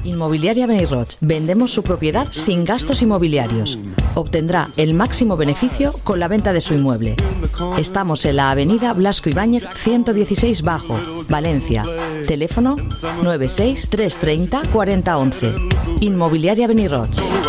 Inmobiliaria Beniroig. Vendemos su propiedad sin gastos inmobiliarios. Obtendrá el máximo beneficio con la venta de su inmueble. Estamos en la avenida Blasco Ibáñez 116 Bajo, Valencia. Teléfono 96 330 4011. Inmobiliaria Beniroig.